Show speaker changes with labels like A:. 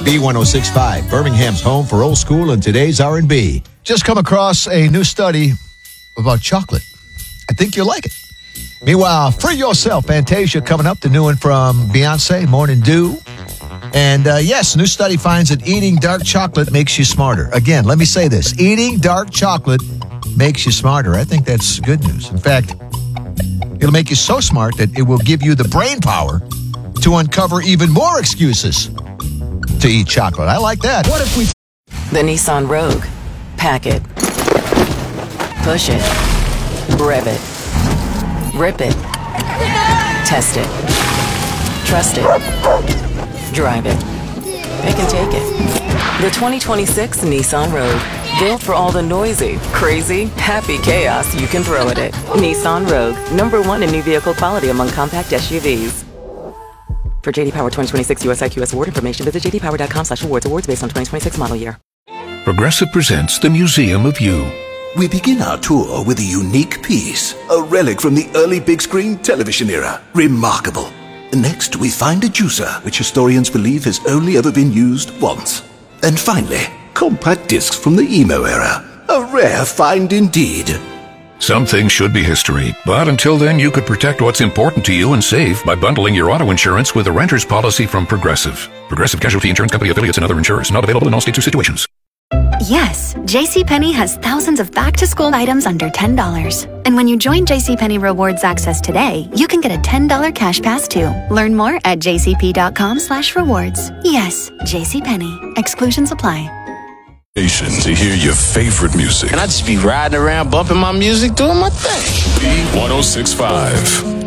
A: B1065, Birmingham's home for old school and today's R&B. Just come across a new study about chocolate. I think you'll like it. Meanwhile, Free Yourself, Fantasia coming up, the new one from Beyonce, Morning Dew. And yes, new study finds that eating dark chocolate makes you smarter. Again, let me say this. Eating dark chocolate makes you smarter. I think that's good news. In fact, it'll make you so smart that it will give you the brain power to uncover even more excuses to eat chocolate. I like that. What if we...
B: The Nissan Rogue. Pack it. Push it. Rev it. Rip it. Test it. Trust it. Drive it. Pick and take it. The 2026 Nissan Rogue. Built for all the noisy, crazy, happy chaos you can throw at it. Nissan Rogue. #1 in new vehicle quality among compact SUVs. For J.D. Power 2026 US IQS award information, visit jdpower.com/awards. Awards based on 2026 model year.
C: Progressive presents the Museum of You.
D: We begin our tour with a unique piece, a relic from the early big screen television era. Remarkable. Next, we find a juicer, which historians believe has only ever been used once. And finally, compact discs from the emo era. A rare find indeed.
C: Some things should be history, but until then you could protect what's important to you and save by bundling your auto insurance with a renter's policy from Progressive. Progressive Casualty Insurance Company affiliates and other insurers. Not available in all states or situations.
E: Yes, JCPenney has thousands of back-to-school items under $10. And when you join JCPenney Rewards Access today, you can get a $10 cash pass too. Learn more at jcp.com/rewards. Yes, JCPenney. Exclusions apply.
F: To hear your favorite music.
G: And I just be riding around bumping my music, doing my thing.
F: B1065.